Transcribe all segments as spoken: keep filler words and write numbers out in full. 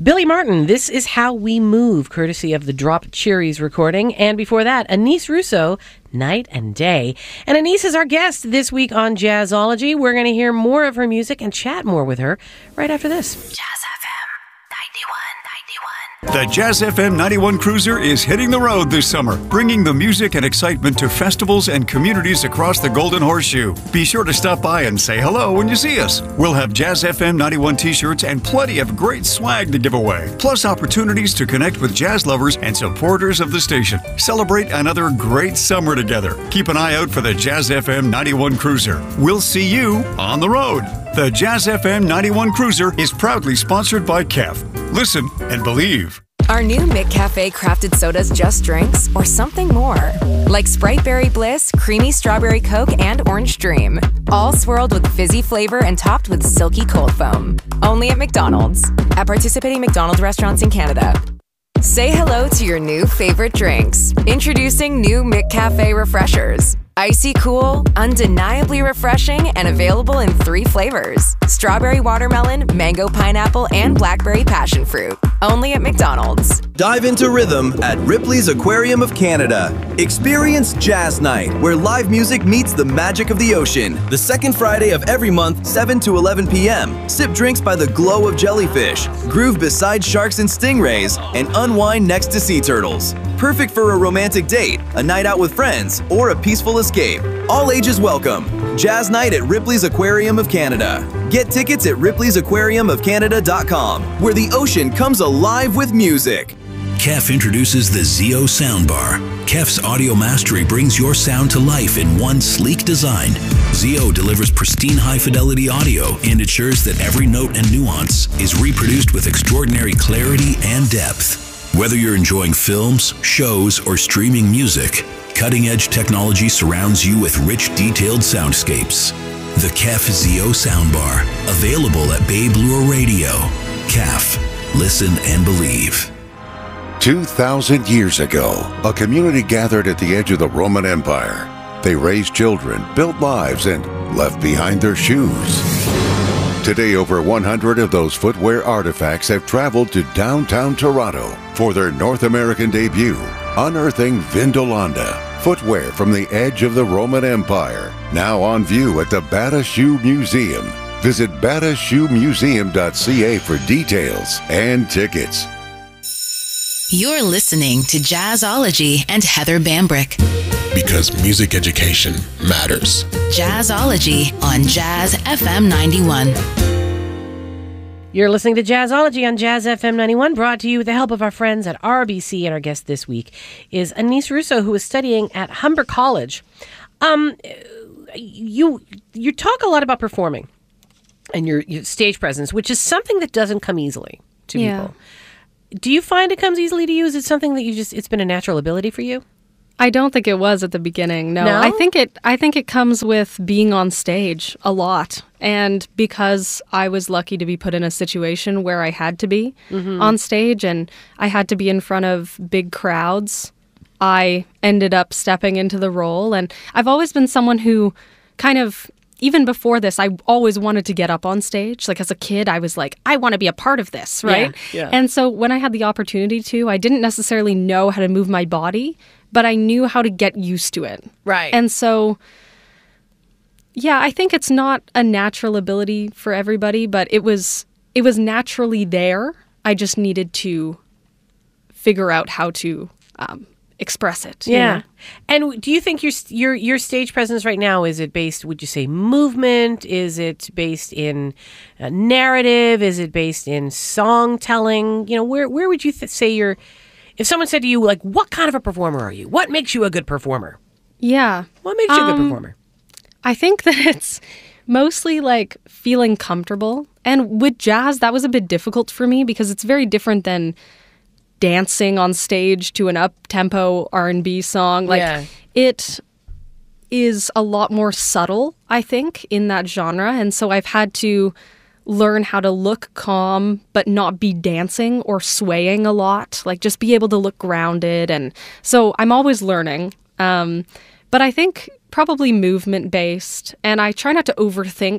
Billy Martin, This Is How We Move, courtesy of the Drop Cherries recording. And before that, Anis Russo, Night and Day. And Anis is our guest this week on Jazzology. We're going to hear more of her music and chat more with her right after this. Jazz F M ninety-one ninety-one. The Jazz F M ninety-one Cruiser is hitting the road this summer, bringing the music and excitement to festivals and communities across the Golden Horseshoe. Be sure to stop by and say hello when you see us. We'll have Jazz F M ninety-one t-shirts and plenty of great swag to give away, plus opportunities to connect with jazz lovers and supporters of the station. Celebrate another great summer together. Keep an eye out for the Jazz F M ninety-one Cruiser. We'll see you on the road. The Jazz F M ninety-one Cruiser is proudly sponsored by K E F. Listen and believe. Are new McCafe crafted sodas just drinks or something more? Like Sprite Berry Bliss, Creamy Strawberry Coke, and Orange Dream. All swirled with fizzy flavor and topped with silky cold foam. Only at McDonald's. At participating McDonald's restaurants in Canada. Say hello to your new favorite drinks. Introducing new McCafe Refreshers. Icy cool, undeniably refreshing, and available in three flavors. Strawberry watermelon, mango pineapple, and blackberry passion fruit. Only at McDonald's. Dive into rhythm at Ripley's Aquarium of Canada. Experience Jazz Night, where live music meets the magic of the ocean. The second Friday of every month, seven to eleven p.m. Sip drinks by the glow of jellyfish, groove beside sharks and stingrays, and unwind next to sea turtles. Perfect for a romantic date, a night out with friends, or a peaceful escape. All ages welcome. Jazz Night at Ripley's Aquarium of Canada. Get tickets at ripleys aquarium of canada dot com, where the ocean comes alive with music. K E F introduces the Zeo Soundbar. K E F's audio mastery brings your sound to life in one sleek design. Zeo delivers pristine high-fidelity audio and ensures that every note and nuance is reproduced with extraordinary clarity and depth. Whether you're enjoying films, shows, or streaming music, cutting-edge technology surrounds you with rich, detailed soundscapes. The K E F Zeo Soundbar, available at Babe Lure Radio. K E F. Listen and believe. Two thousand years ago, a community gathered at the edge of the Roman Empire. They raised children, built lives, and left behind their shoes. Today, over one hundred of those footwear artifacts have traveled to downtown Toronto for their North American debut, unearthing Vindolanda, footwear from the edge of the Roman Empire, now on view at the Bata Shoe Museum. Visit bata shoe museum dot c a for details and tickets. You're listening to Jazzology and Heather Bambrick. Because music education matters. Jazzology on Jazz F M ninety-one. You're listening to Jazzology on Jazz F M ninety-one, brought to you with the help of our friends at R B C. And our guest this week is Anis Russo, who is studying at Humber College. Um, you you talk a lot about performing and your, your stage presence, which is something that doesn't come easily to yeah. people. Do you find it comes easily to you? Is it something that you just, it's been a natural ability for you? I don't think it was at the beginning. No, No? I think it. I think it comes with being on stage a lot, and because I was lucky to be put in a situation where I had to be Mm-hmm. on stage, and I had to be in front of big crowds. I ended up stepping into the role, and I've always been someone who, kind of, even before this, I always wanted to get up on stage. Like as a kid, I was like, I want to be a part of this, right? Yeah, yeah. And so when I had the opportunity to, I didn't necessarily know how to move my body, but I knew how to get used to it. Right. And so, yeah, I think it's not a natural ability for everybody, but it was it was naturally there. I just needed to figure out how to um, express it. you Yeah. know? And do you think your your your stage presence right now, is it based, would you say, movement? Is it based in uh, narrative? Is it based in song telling? You know, where where would you th- say you're, if someone said to you, like, what kind of a performer are you? What makes you a good performer? Yeah. What makes you a good Um, performer? I think that it's mostly like feeling comfortable. And with jazz, that was a bit difficult for me because it's very different than dancing on stage to an up-tempo R and B song. Like Yeah. it is a lot more subtle, I think, in that genre. And so I've had to learn how to look calm but not be dancing or swaying a lot. Like just be able to look grounded. And so I'm always learning. Um, but I think probably movement-based. And I try not to overthink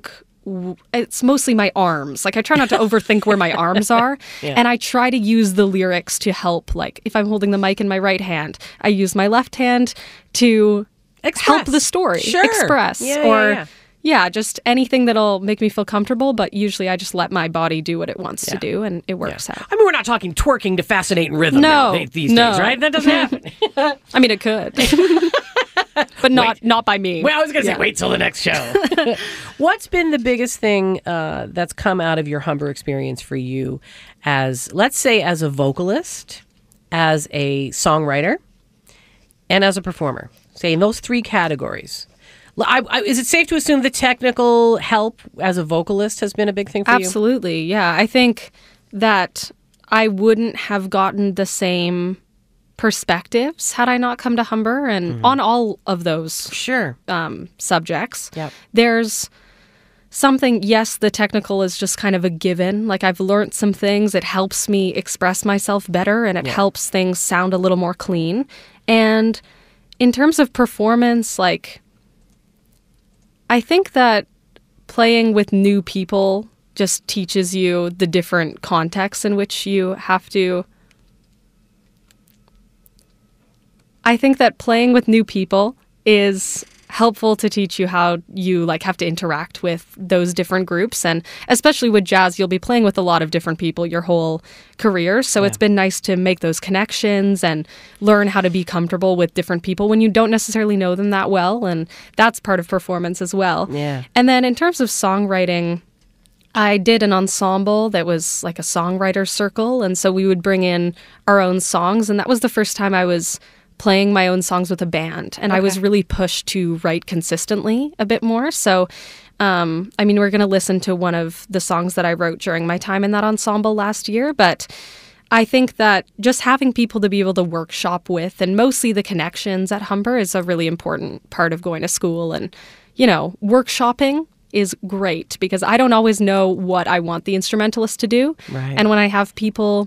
w- it's mostly my arms. Like I try not to overthink where my arms are. Yeah. And I try to use the lyrics to help. Like if I'm holding the mic in my right hand, I use my left hand to Express. help the story. Sure. Express. Yeah, or yeah, yeah. yeah, just anything that'll make me feel comfortable, but usually I just let my body do what it wants Yeah. to do, and it works out. I mean, we're not talking twerking to fascinating rhythm No, now, these no. days, right? That doesn't happen. I mean, it could. But not not by me. Well, I was going to Yeah. say, wait till the next show. What's been the biggest thing uh, that's come out of your Humber experience for you as, let's say, as a vocalist, as a songwriter, and as a performer? Say in those three categories. I, I, is it safe to assume the technical help as a vocalist has been a big thing for you? Absolutely, yeah. I think that I wouldn't have gotten the same perspectives had I not come to Humber, and Mm-hmm. on all of those Sure. um, subjects. Yep. There's something, yes, the technical is just kind of a given. Like I've learned some things. It helps me express myself better, and it Yeah. helps things sound a little more clean. And in terms of performance, like I think that playing with new people just teaches you the different contexts in which you have to. I think that playing with new people is helpful to teach you how you like have to interact with those different groups, and especially with jazz, you'll be playing with a lot of different people your whole career. So it's been nice to make those connections and learn how to be comfortable with different people when you don't necessarily know them that well, and that's part of performance as well. Yeah. And then in terms of songwriting, I did an ensemble that was like a songwriter circle, and so we would bring in our own songs, and that was the first time I was playing my own songs with a band, and I was really pushed to write consistently a bit more. So, um, I mean, we're going to listen to one of the songs that I wrote during my time in that ensemble last year, but I think that just having people to be able to workshop with, and mostly the connections at Humber, is a really important part of going to school. And, you know, workshopping is great because I don't always know what I want the instrumentalist to do. Right. And when I have people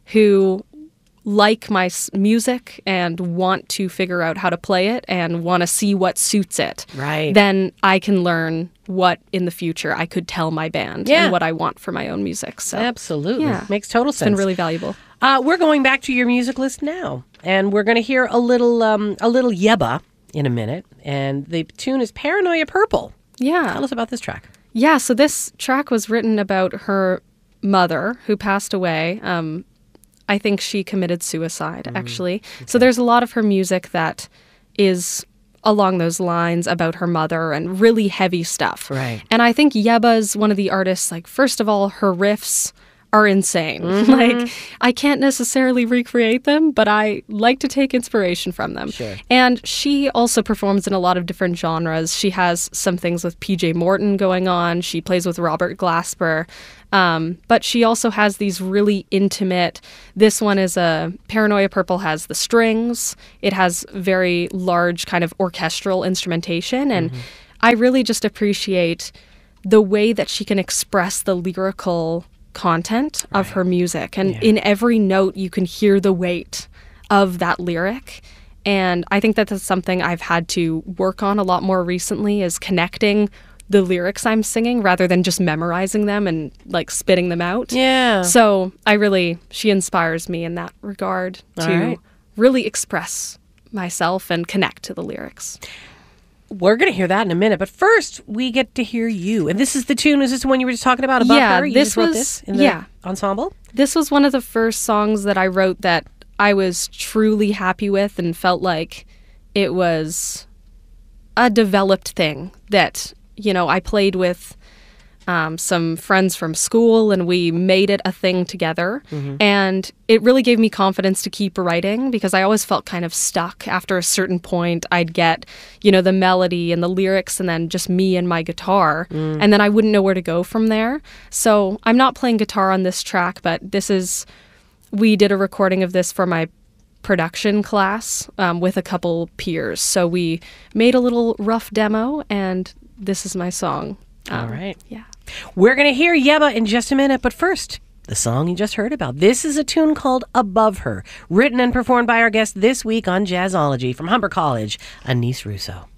who like my s- music and want to figure out how to play it and want to see what suits it, Right. then I can learn what in the future I could tell my band Yeah. and what I want for my own music. So Absolutely. Yeah. Makes total it's sense. been really valuable. Uh, we're going back to your music list now, and we're going to hear a little um, a little Yebba in a minute, and the tune is Paranoia Purple. Yeah. Tell us about this track. Yeah, so this track was written about her mother who passed away. Um, I think she committed suicide, Mm-hmm. actually. So there's a lot of her music that is along those lines about her mother and really heavy stuff. Right. And I think Yebba's one of the artists, like, first of all, her riffs are insane. Mm-hmm. Like, I can't necessarily recreate them, but I like to take inspiration from them. Sure. And she also performs in a lot of different genres. She has some things with P J Morton going on. She plays with Robert Glasper. Um, but she also has these really intimate, this one is a, Paranoia Purple has the strings. It has very large kind of orchestral instrumentation. And I really just appreciate the way that she can express the lyrical content of her music. And in every note, you can hear the weight of that lyric. And I think that that's something I've had to work on a lot more recently, is connecting the lyrics I'm singing rather than just memorizing them and like spitting them out. Yeah. So I really, she inspires me in that regard All to right. really express myself and connect to the lyrics. We're going to hear that in a minute, but first we get to hear you. And this is the tune. Is this the one you were just talking about? Above Yeah, her? You this just wrote was- this in the yeah. ensemble? This was one of the first songs that I wrote that I was truly happy with and felt like it was a developed thing that, you know, I played with um, some friends from school and we made it a thing together. And it really gave me confidence to keep writing because I always felt kind of stuck. After a certain point, I'd get, you know, the melody and the lyrics and then just me and my guitar. And then I wouldn't know where to go from there. So I'm not playing guitar on this track, but this is, we did a recording of this for my production class um, with a couple peers. So we made a little rough demo and this is my song. All Um, right. Yeah. We're going to hear Yebba in just a minute, but first, the song you just heard about. This is a tune called Above Her, written and performed by our guest this week on Jazzology from Humber College, Anise Russo.